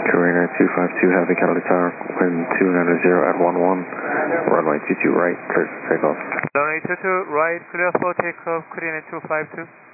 Korean 252, Heavy Cali Tower, wind 290 at 11, runway 22 right, clear for takeoff. Runway 22 right, clear for takeoff, Korean 252.